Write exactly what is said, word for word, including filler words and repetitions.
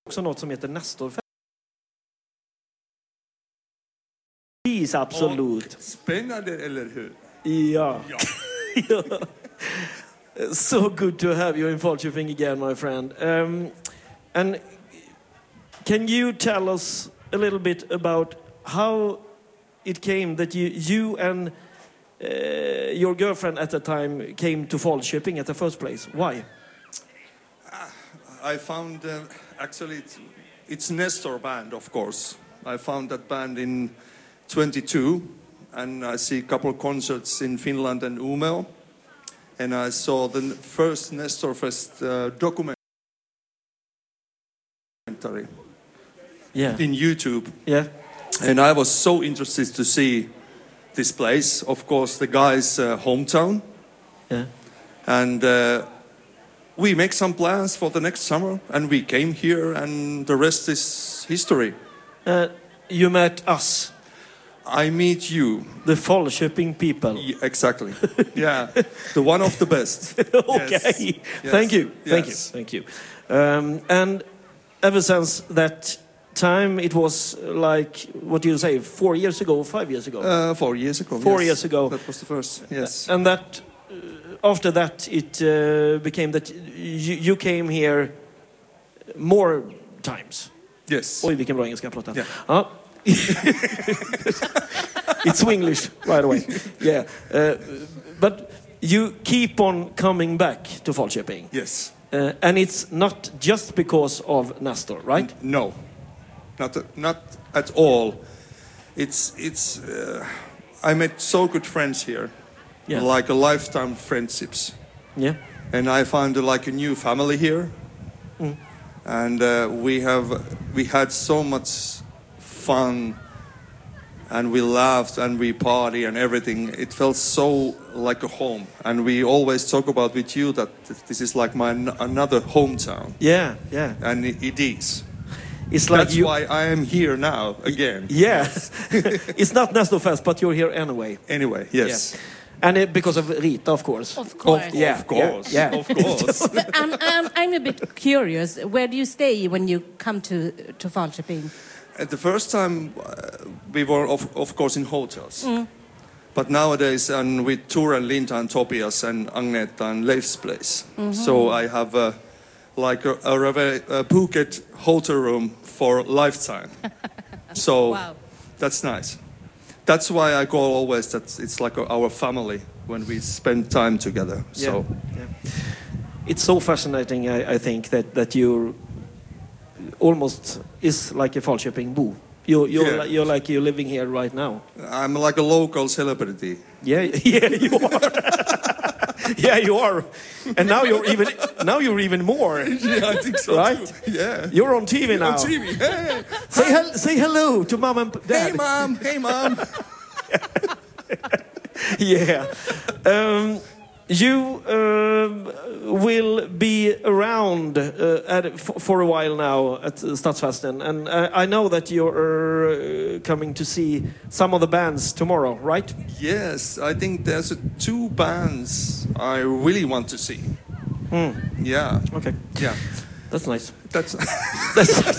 också något som heter Nestorfest. Precis, absolut. Spännande, eller hur? Ja. Ja. So good to have you in Falköping again, my friend. Um, and can you tell us a little bit about how it came that you, you and uh, your girlfriend at the time came to Falköping at the first place? Why? I found, uh, actually, it's, it's Nestor band, of course. I found that band in twenty-two, and I see a couple of concerts in Finland and Umeå. And I saw the first Nestorfest uh, documentary Yeah. in YouTube. Yeah. And I was so interested to see this place. Of course, the guy's uh, hometown. Yeah. And uh, we make some plans for the next summer. And we came here, and the rest is history. Uh, you met us. I meet you. The Falköping people. Yeah, exactly. Yeah, the one of the best. Okay. Yes. Yes. Thank you. Thank Yes. you. Thank you. Um, and ever since that time, it was like, what do you say, four years ago, five years ago? Uh, four years ago. Four yes. years ago. That was the first. Yes. And that, uh, after that, it uh, became that you, you came here more times. Yes. Oj, vilken bra engelska jag pratar. Yeah. Ja. It's Swinglish right away. Yeah. Uh, but you keep on coming back to Falköping. Yes. Uh, and it's not just because of Nestor, right? No, not not at all. It's it's. Uh, I met so good friends here, Yeah. like a lifetime friendships, Yeah. and I found uh, like a new family here, Mm. and uh, we have we had so much fun, and we laughed and we party and everything. It felt so like a home, and we always talk about with you that this is like my n- another hometown, Yeah, yeah. and it, it is. It's like That's you. why I am here now again. Yeah. It's not Nestor Fest, but you're here anyway. Anyway, yes. Yeah. And it, because of Rita, of course. Of course. Yeah, Of course. yeah, yeah. Of course. But I'm, I'm, I'm a bit curious. Where do you stay when you come to to Falköping? At the first time, uh, we were of, of course in hotels. But nowadays, and with Ture and Linta and Topias and Agneta and Leif's place. So I have uh, like a, a, reve- a Phuket hotel room for lifetime. So Wow. that's nice. That's why I call always that it's like our family when we spend time together. So Yeah, yeah. It's so fascinating, I, I think, that, that you're almost is like a Falköping Bo. You, you're, Yeah. li- you're like you're living here right now. I'm like a local celebrity. Yeah, yeah, you are. Yeah, you are. And now you're even now you're even more. Yeah, I think so. Right? Too. Yeah. You're on T V now. On T V. Hey, Say hel- say hello to mom and p- dad. hey, mom. Hey, mom. Yeah. Um, you um, will be around uh, at, f- for a while now at uh, Stadsfesten, and uh, I know that you're uh, coming to see some of the bands tomorrow, right? Yes, I think there's uh, two bands I really want to see. Yeah. Okay, Yeah. that's nice. That's That's